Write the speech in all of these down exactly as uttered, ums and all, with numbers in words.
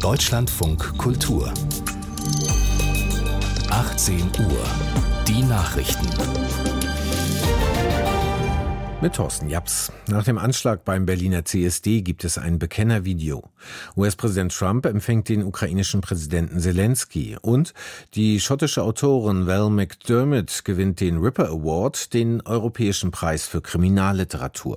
Deutschlandfunk Kultur. achtzehn Uhr. Die Nachrichten. Mit Thorsten Japs. Nach dem Anschlag beim Berliner C S D gibt es ein Bekennervideo. U S-Präsident Trump empfängt den ukrainischen Präsidenten Zelensky. Und die schottische Autorin Val McDermid gewinnt den Ripper Award, den Europäischen Preis für Kriminalliteratur.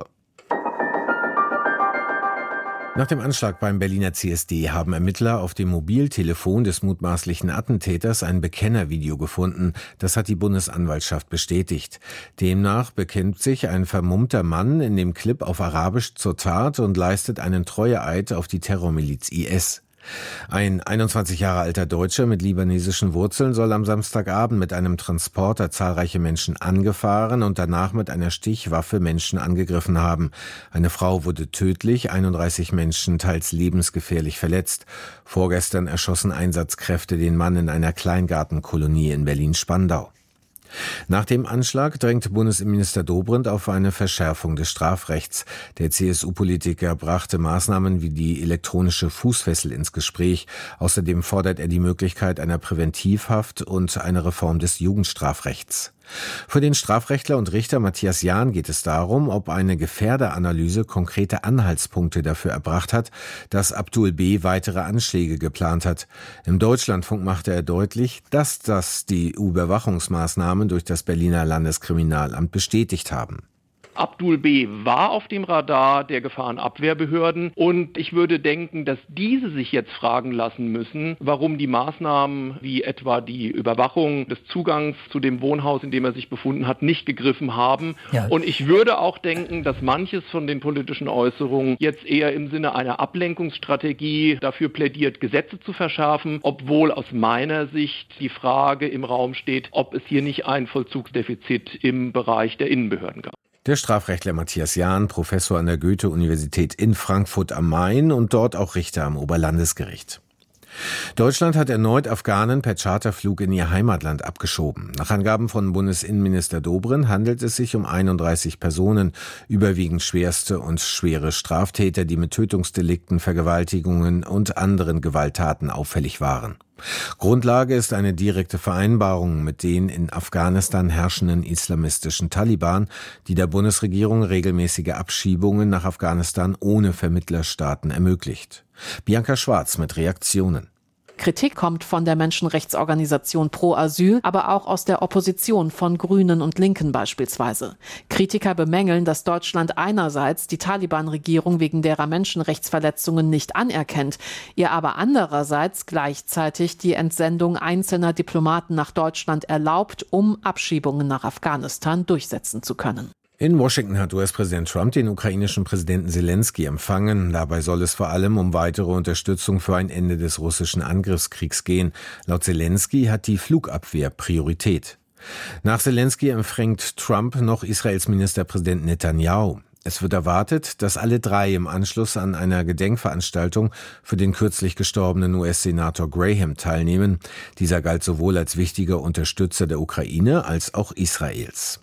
Nach dem Anschlag beim Berliner C S D haben Ermittler auf dem Mobiltelefon des mutmaßlichen Attentäters ein Bekennervideo gefunden. Das hat die Bundesanwaltschaft bestätigt. Demnach bekennt sich ein vermummter Mann in dem Clip auf Arabisch zur Tat und leistet einen Treueeid auf die Terrormiliz I S. Ein einundzwanzig Jahre alter Deutscher mit libanesischen Wurzeln soll am Samstagabend mit einem Transporter zahlreiche Menschen angefahren und danach mit einer Stichwaffe Menschen angegriffen haben. Eine Frau wurde tödlich, einunddreißig Menschen teils lebensgefährlich verletzt. Vorgestern erschossen Einsatzkräfte den Mann in einer Kleingartenkolonie in Berlin-Spandau. Nach dem Anschlag drängte Bundesinnenminister Dobrindt auf eine Verschärfung des Strafrechts. Der C S U-Politiker brachte Maßnahmen wie die elektronische Fußfessel ins Gespräch. Außerdem fordert er die Möglichkeit einer Präventivhaft und eine Reform des Jugendstrafrechts. Für den Strafrechtler und Richter Matthias Jahn geht es darum, ob eine Gefährderanalyse konkrete Anhaltspunkte dafür erbracht hat, dass Abdul B. weitere Anschläge geplant hat. Im Deutschlandfunk machte er deutlich, dass das die Überwachungsmaßnahmen durch das Berliner Landeskriminalamt bestätigt haben. Abdul B. war auf dem Radar der Gefahrenabwehrbehörden und ich würde denken, dass diese sich jetzt fragen lassen müssen, warum die Maßnahmen wie etwa die Überwachung des Zugangs zu dem Wohnhaus, in dem er sich befunden hat, nicht gegriffen haben. Ja. Und ich würde auch denken, dass manches von den politischen Äußerungen jetzt eher im Sinne einer Ablenkungsstrategie dafür plädiert, Gesetze zu verschärfen, obwohl aus meiner Sicht die Frage im Raum steht, ob es hier nicht ein Vollzugsdefizit im Bereich der Innenbehörden gab. Der Strafrechtler Matthias Jahn, Professor an der Goethe-Universität in Frankfurt am Main und dort auch Richter am Oberlandesgericht. Deutschland hat erneut Afghanen per Charterflug in ihr Heimatland abgeschoben. Nach Angaben von Bundesinnenminister Dobrindt handelt es sich um einunddreißig Personen, überwiegend schwerste und schwere Straftäter, die mit Tötungsdelikten, Vergewaltigungen und anderen Gewalttaten auffällig waren. Grundlage ist eine direkte Vereinbarung mit den in Afghanistan herrschenden islamistischen Taliban, die der Bundesregierung regelmäßige Abschiebungen nach Afghanistan ohne Vermittlerstaaten ermöglicht. Bianca Schwarz mit Reaktionen. Kritik kommt von der Menschenrechtsorganisation Pro Asyl, aber auch aus der Opposition von Grünen und Linken beispielsweise. Kritiker bemängeln, dass Deutschland einerseits die Taliban-Regierung wegen derer Menschenrechtsverletzungen nicht anerkennt, ihr aber andererseits gleichzeitig die Entsendung einzelner Diplomaten nach Deutschland erlaubt, um Abschiebungen nach Afghanistan durchsetzen zu können. In Washington hat U S-Präsident Trump den ukrainischen Präsidenten Zelensky empfangen. Dabei soll es vor allem um weitere Unterstützung für ein Ende des russischen Angriffskriegs gehen. Laut Zelensky hat die Flugabwehr Priorität. Nach Zelensky empfängt Trump noch Israels Ministerpräsident Netanyahu. Es wird erwartet, dass alle drei im Anschluss an einer Gedenkveranstaltung für den kürzlich gestorbenen U S-Senator Graham teilnehmen. Dieser galt sowohl als wichtiger Unterstützer der Ukraine als auch Israels.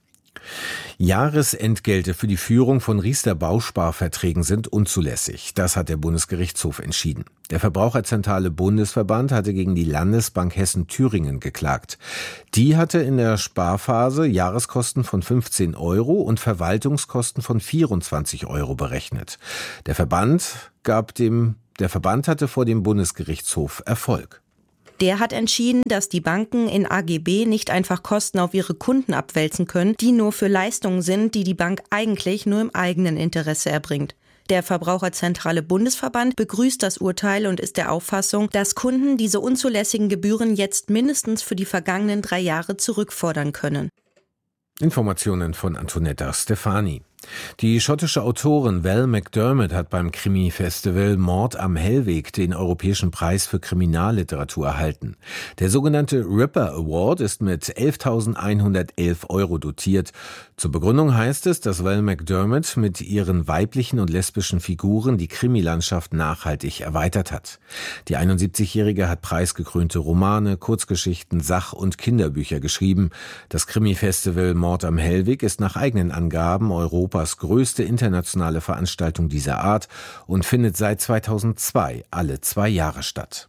Jahresentgelte für die Führung von Riester-Bausparverträgen sind unzulässig. Das hat der Bundesgerichtshof entschieden. Der Verbraucherzentrale Bundesverband hatte gegen die Landesbank Hessen-Thüringen geklagt. Die hatte in der Sparphase Jahreskosten von fünfzehn Euro und Verwaltungskosten von vierundzwanzig Euro berechnet. Der Verband gab dem, der Verband hatte vor dem Bundesgerichtshof Erfolg. Der hat entschieden, dass die Banken in A G B nicht einfach Kosten auf ihre Kunden abwälzen können, die nur für Leistungen sind, die die Bank eigentlich nur im eigenen Interesse erbringt. Der Verbraucherzentrale Bundesverband begrüßt das Urteil und ist der Auffassung, dass Kunden diese unzulässigen Gebühren jetzt mindestens für die vergangenen drei Jahre zurückfordern können. Informationen von Antonetta Stefani. Die schottische Autorin Val McDermid hat beim Krimi-Festival Mord am Hellweg den Europäischen Preis für Kriminalliteratur erhalten. Der sogenannte Ripper Award ist mit elftausendeinhundertelf Euro dotiert. Zur Begründung heißt es, dass Val McDermid mit ihren weiblichen und lesbischen Figuren die Krimilandschaft nachhaltig erweitert hat. Die einundsiebzigjährige hat preisgekrönte Romane, Kurzgeschichten, Sach- und Kinderbücher geschrieben. Das Krimi-Festival Mord am Hellweg ist nach eigenen Angaben Europas Europas größte internationale Veranstaltung dieser Art und findet seit zweitausendzwei alle zwei Jahre statt.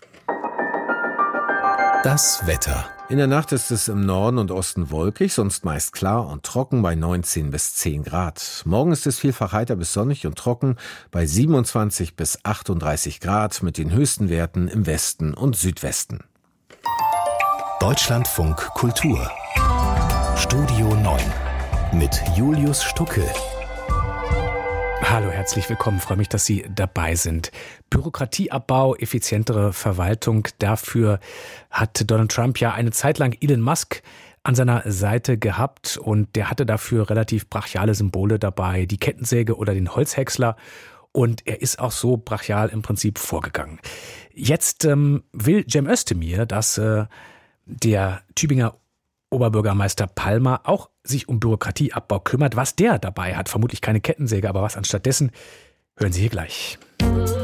Das Wetter. In der Nacht ist es im Norden und Osten wolkig, sonst meist klar und trocken bei neunzehn bis zehn Grad. Morgen ist es vielfach heiter bis sonnig und trocken bei siebenundzwanzig bis achtunddreißig Grad mit den höchsten Werten im Westen und Südwesten. Deutschlandfunk Kultur. Studio neun mit Julius Stucke. Hallo, herzlich willkommen. Ich freue mich, dass Sie dabei sind. Bürokratieabbau, effizientere Verwaltung. Dafür hat Donald Trump ja eine Zeit lang Elon Musk an seiner Seite gehabt und der hatte dafür relativ brachiale Symbole dabei, die Kettensäge oder den Holzhäcksler. Und er ist auch so brachial im Prinzip vorgegangen. Jetzt ähm, will Cem Özdemir, dass äh, der Tübinger Oberbürgermeister Palmer auch sich um Bürokratieabbau kümmert. Was der dabei hat, vermutlich keine Kettensäge, aber was anstattdessen, hören Sie hier gleich.